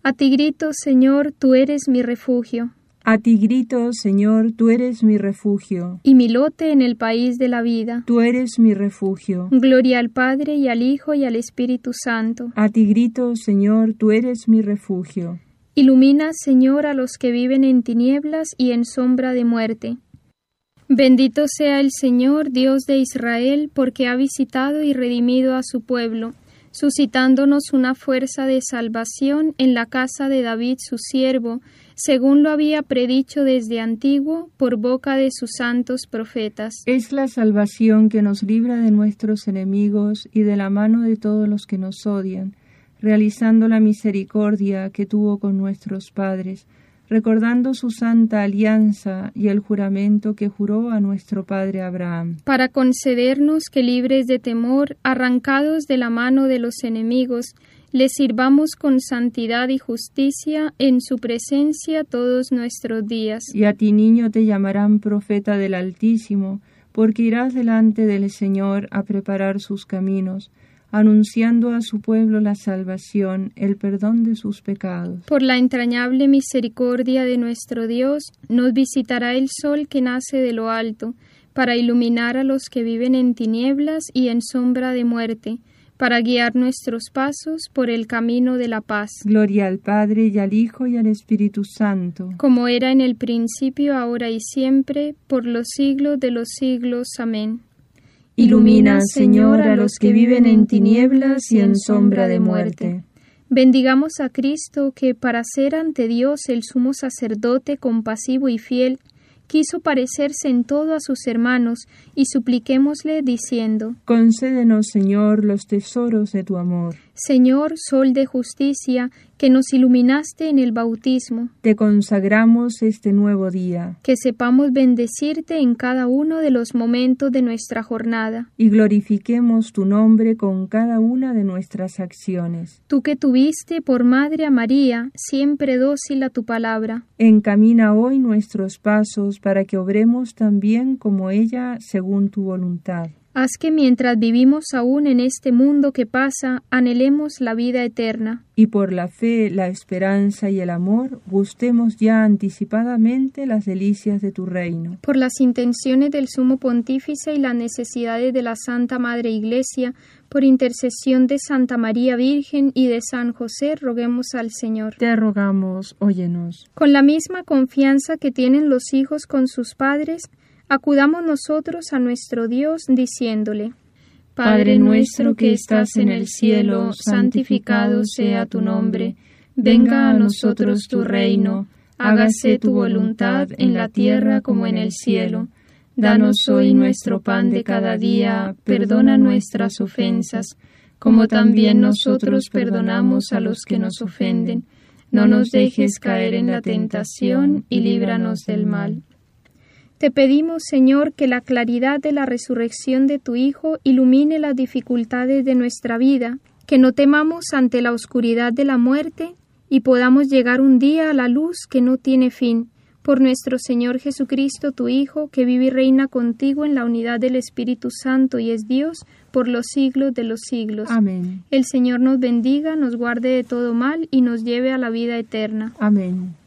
A ti grito, Señor, tú eres mi refugio. A ti grito, Señor, tú eres mi refugio. Y mi lote en el país de la vida. Tú eres mi refugio. Gloria al Padre, y al Hijo, y al Espíritu Santo. A ti grito, Señor, tú eres mi refugio. Ilumina, Señor, a los que viven en tinieblas y en sombra de muerte. Bendito sea el Señor, Dios de Israel, porque ha visitado y redimido a su pueblo, suscitándonos una fuerza de salvación en la casa de David su siervo, según lo había predicho desde antiguo por boca de sus santos profetas. Es la salvación que nos libra de nuestros enemigos y de la mano de todos los que nos odian, realizando la misericordia que tuvo con nuestros padres, recordando su santa alianza y el juramento que juró a nuestro padre Abraham, para concedernos que, libres de temor, arrancados de la mano de los enemigos, le sirvamos con santidad y justicia en su presencia todos nuestros días. Y a ti, niño, te llamarán profeta del Altísimo, porque irás delante del Señor a preparar sus caminos, anunciando a su pueblo la salvación, el perdón de sus pecados. Por la entrañable misericordia de nuestro Dios, nos visitará el sol que nace de lo alto, para iluminar a los que viven en tinieblas y en sombra de muerte, para guiar nuestros pasos por el camino de la paz. Gloria al Padre, y al Hijo, y al Espíritu Santo. Como era en el principio, ahora y siempre, por los siglos de los siglos. Amén. Ilumina, Señor, a los que viven en tinieblas y en sombra de muerte. Bendigamos a Cristo, que para ser ante Dios el sumo sacerdote compasivo y fiel, quiso parecerse en todo a sus hermanos, y supliquémosle diciendo: Concédenos, Señor, los tesoros de tu amor. Señor, sol de justicia, que nos iluminaste en el bautismo, te consagramos este nuevo día. Que sepamos bendecirte en cada uno de los momentos de nuestra jornada. Y glorifiquemos tu nombre con cada una de nuestras acciones. Tú que tuviste por madre a María, siempre dócil a tu palabra. Encamina hoy nuestros pasos para que obremos también como ella según tu voluntad. Haz que mientras vivimos aún en este mundo que pasa, anhelemos la vida eterna. Y por la fe, la esperanza y el amor, gustemos ya anticipadamente las delicias de tu reino. Por las intenciones del Sumo Pontífice y las necesidades de la Santa Madre Iglesia, por intercesión de Santa María Virgen y de San José, roguemos al Señor. Te rogamos, óyenos. Con la misma confianza que tienen los hijos con sus padres, acudamos nosotros a nuestro Dios diciéndole: Padre nuestro que estás en el cielo, santificado sea tu nombre. Venga a nosotros tu reino. Hágase tu voluntad en la tierra como en el cielo. Danos hoy nuestro pan de cada día. Perdona nuestras ofensas, como también nosotros perdonamos a los que nos ofenden. No nos dejes caer en la tentación y líbranos del mal. Te pedimos, Señor, que la claridad de la resurrección de tu Hijo ilumine las dificultades de nuestra vida, que no temamos ante la oscuridad de la muerte y podamos llegar un día a la luz que no tiene fin. Por nuestro Señor Jesucristo, tu Hijo, que vive y reina contigo en la unidad del Espíritu Santo y es Dios por los siglos de los siglos. Amén. El Señor nos bendiga, nos guarde de todo mal y nos lleve a la vida eterna. Amén.